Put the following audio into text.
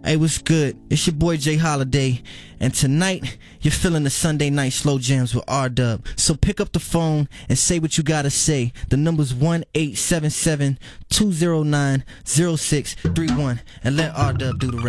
Hey, what's good? It's your boy Jay Holiday, and tonight you're feeling the Sunday night slow jams with R-Dub. So pick up the phone and say what you gotta say. The number's 1-877-209-0631, and let R-Dub do the rest.